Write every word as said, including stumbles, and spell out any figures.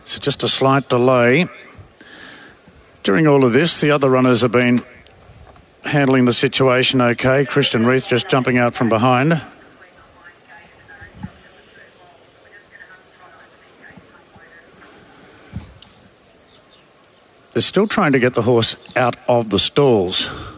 So just a slight delay. During all of this, the other runners have been handling the situation okay. Christian Reith just jumping out from behind. They're still trying to get the horse out of the stalls.